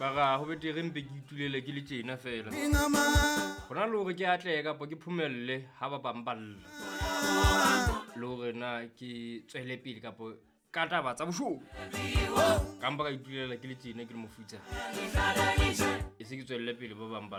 mara ho bete re mpe ke itulele ke le tjena fela bona le hore ke atle ka ke phumelle ha ba bamballa le hore na ke tswele pele ka taba tsa boshodu ka mpa ka itulela ke le tjena ke le mofutsa e se ke tswelle pele ba bamballa